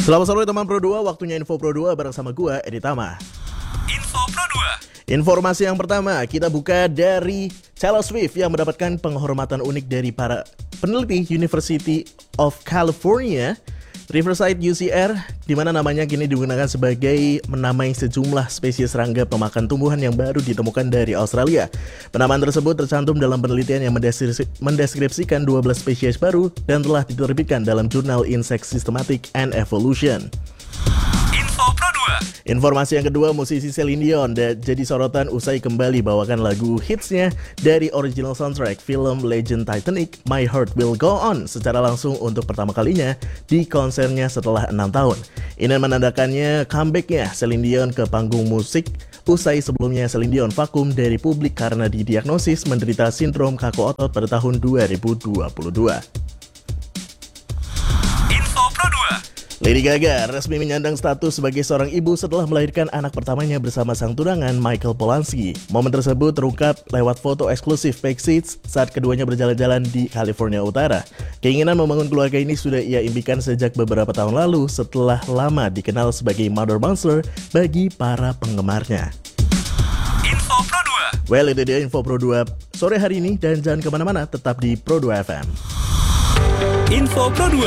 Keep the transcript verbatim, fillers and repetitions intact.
Selamat sore teman Pro dua, waktunya Info Pro dua bareng sama gua, Edi Tama. Info Pro dua. Informasi yang pertama, kita buka dari Taylor Swift yang mendapatkan penghormatan unik dari para peneliti University of California, Riverside U C R, di mana namanya kini digunakan sebagai menamai sejumlah spesies serangga pemakan tumbuhan yang baru ditemukan dari Australia. Penamaan tersebut tercantum dalam penelitian yang mendeskripsi- mendeskripsikan dua belas spesies baru dan telah diterbitkan dalam jurnal Insect Systematic and Evolution. Info Pro dua. Informasi yang kedua, musisi Celine Dion da- jadi sorotan usai kembali bawakan lagu hitsnya dari original soundtrack film Legend Titanic, My Heart Will Go On, secara langsung untuk pertama kalinya di konsernya setelah enam tahun. Ini menandakannya comebacknya Celine Dion ke panggung musik usai sebelumnya Celine Dion vakum dari publik karena didiagnosis menderita sindrom kaku otot pada tahun dua ribu dua puluh dua. Info Pro dua. Lady Gaga resmi menyandang status sebagai seorang ibu setelah melahirkan anak pertamanya bersama sang tunangan Michael Polanski. Momen tersebut terungkap lewat foto eksklusif backstage saat keduanya berjalan-jalan di California Utara. Keinginan membangun keluarga ini sudah ia impikan sejak beberapa tahun lalu setelah lama dikenal sebagai Mother Monster bagi para penggemarnya. Info Pro dua. Well, itu dia Info Pro dua sore hari ini, dan jangan kemana-mana, tetap di Pro dua F M. Info Pro dua.